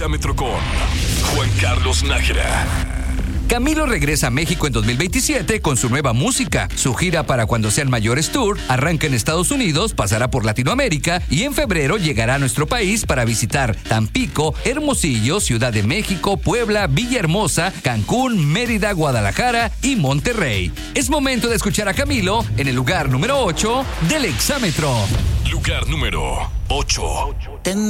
Exámetro con Juan Carlos Nájera. Camilo regresa a México en 2027 con su nueva música. Su gira para Cuando Sean Mayores Tour arranca en Estados Unidos, pasará por Latinoamérica y en febrero llegará a nuestro país para visitar Tampico, Hermosillo, Ciudad de México, Puebla, Villahermosa, Cancún, Mérida, Guadalajara y Monterrey. Es momento de escuchar a Camilo en el lugar número 8 del Exámetro. Lugar número 8.